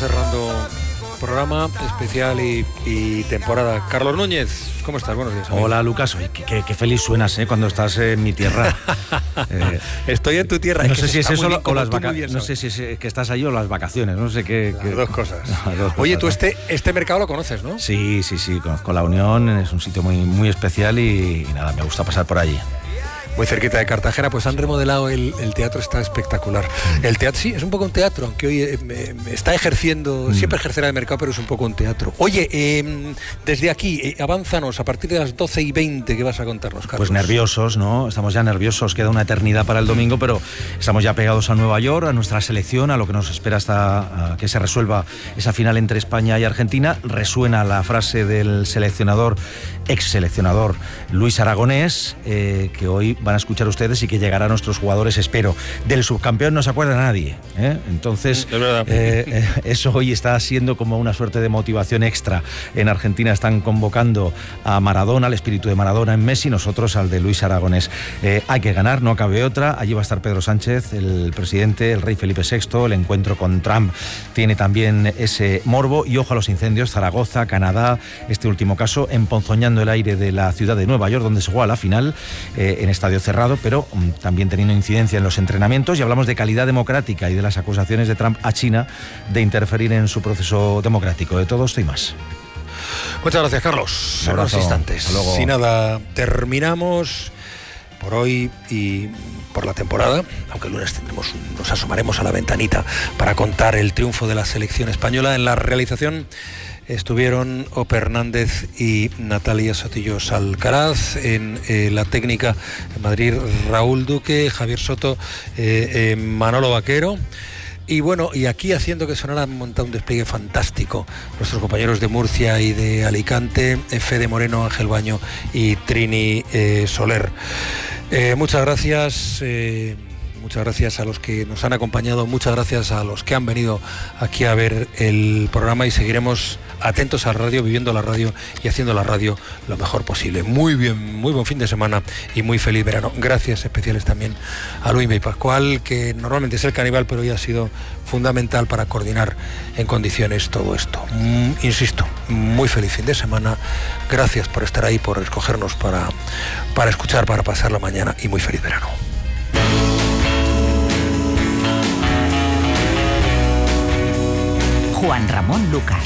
cerrando programa especial y temporada. Carlos Núñez, ¿cómo estás? Buenos días, amigo. Hola, Lucas. Oye, qué feliz suenas cuando estás en mi tierra. Estoy en tu tierra. No sé si es eso o las vacaciones. No sé si es que estás allí o las vacaciones. No sé qué. Las dos cosas. Oye, tú este mercado lo conoces, ¿no? Sí. Conozco La Unión. Es un sitio muy especial y nada, me gusta pasar por allí. Muy cerquita de Cartagena, pues han remodelado el teatro, está espectacular. El teatro, sí, es un poco un teatro, aunque hoy está ejerciendo, siempre ejercerá de mercado, pero es un poco un teatro. Oye, desde aquí, avánzanos a partir de las 12:20, ¿qué vas a contarnos, Carlos? Pues nerviosos, ¿no? Estamos ya nerviosos, queda una eternidad para el domingo, pero estamos ya pegados a Nueva York, a nuestra selección, a lo que nos espera hasta que se resuelva esa final entre España y Argentina. Resuena la frase del ex seleccionador Luis Aragonés, que hoy van a escuchar ustedes y que llegará a nuestros jugadores, espero. Del subcampeón no se acuerda nadie, ¿eh? Entonces, eso hoy está siendo como una suerte de motivación extra. En Argentina están convocando a Maradona, al espíritu de Maradona en Messi, nosotros al de Luis Aragonés. Hay que ganar, no cabe otra. Allí va a estar Pedro Sánchez, el presidente, el rey Felipe VI. El encuentro con Trump tiene también ese morbo. Y ojo a los incendios, Zaragoza, Canadá, este último caso, emponzoñando el aire de la ciudad de Nueva York, donde se juega la final, en estadio cerrado, pero también teniendo incidencia en los entrenamientos. Y hablamos de calidad democrática y de las acusaciones de Trump a China de interferir en su proceso democrático. De todo esto y más. Muchas gracias, Carlos. En unos instantes. Sin nada, terminamos por hoy y por la temporada, aunque el lunes nos asomaremos a la ventanita para contar el triunfo de la selección española. En la realización estuvieron Ope Hernández y Natalia Sotillos Alcaraz. En la técnica en Madrid, Raúl Duque, Javier Soto, Manolo Vaquero. Y bueno, y aquí haciendo que sonara, han montado un despliegue fantástico nuestros compañeros de Murcia y de Alicante, Fede Moreno, Ángel Baño y Trini Soler. Muchas gracias. Muchas gracias a los que nos han acompañado, muchas gracias a los que han venido aquí a ver el programa, y seguiremos atentos a la radio, viviendo la radio y haciendo la radio lo mejor posible. Muy bien, muy buen fin de semana y muy feliz verano. Gracias especiales también a Luis y Pascual, que normalmente es el caníbal, pero hoy ha sido fundamental para coordinar en condiciones todo esto. Insisto, muy feliz fin de semana. Gracias por estar ahí, por escogernos para escuchar, para pasar la mañana, y muy feliz verano. Juan Ramón Lucas.